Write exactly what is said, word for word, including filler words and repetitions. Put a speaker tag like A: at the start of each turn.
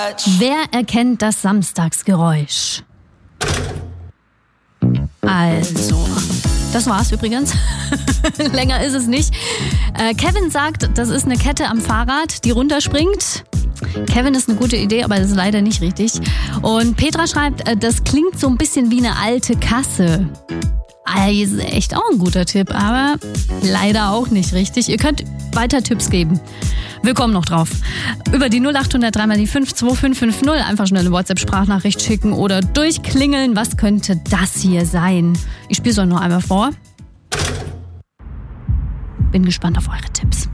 A: Wer erkennt das Samstagsgeräusch? Also, das war's übrigens. Länger ist es nicht. Äh, Kevin sagt, das ist eine Kette am Fahrrad, die runterspringt. Kevin ist eine gute Idee, aber das ist leider nicht richtig. Und Petra schreibt, äh, das klingt so ein bisschen wie eine alte Kasse. Also echt auch ein guter Tipp, aber leider auch nicht richtig. Ihr könnt weiter Tipps geben. Wir kommen noch drauf. Über die null acht null null drei mal die fünf zwei fünf fünf null einfach schnell eine WhatsApp-Sprachnachricht schicken oder durchklingeln. Was könnte das hier sein? Ich spiele es euch noch einmal vor. Bin gespannt auf eure Tipps.